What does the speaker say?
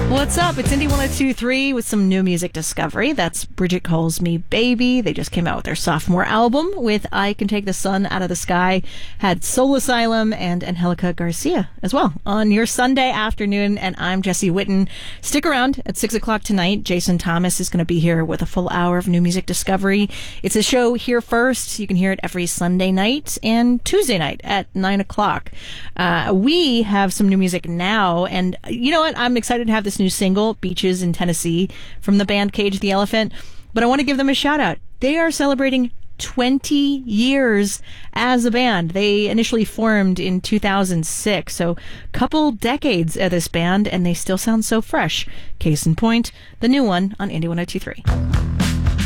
What's up? It's Indie 102.3 with some new music discovery. That's Bridget Calls Me Baby. They just came out with their sophomore album with I Can Take the Sun Out of the Sky. Had Soul Asylum and Angelica Garcia as well on your Sunday afternoon. And I'm Jesse Witten. Stick around at 6 o'clock tonight. Jason Thomas is going to be here with a full hour of new music discovery. It's a show here first. You can hear it every Sunday night and Tuesday night at 9 o'clock. We have some new music now. And you know what? I'm excited to have this new single, Beaches in Tennessee, from the band Cage the Elephant. But I want to give them a shout out. They are celebrating 20 years as a band. They initially formed in 2006, so a couple decades of this band, and they still sound so fresh. Case in point, the new one on Indie 102.3.